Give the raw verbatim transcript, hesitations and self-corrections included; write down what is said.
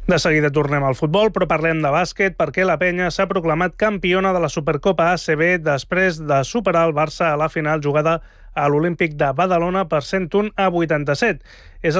De seguida tornem al futbol, però parlem de bàsquet perquè la Penya s'ha proclamat campiona de la Supercopa A C B després de superar el Barça a la final jugada a l'Olímpic de Badalona per cent un a vuitanta-set. És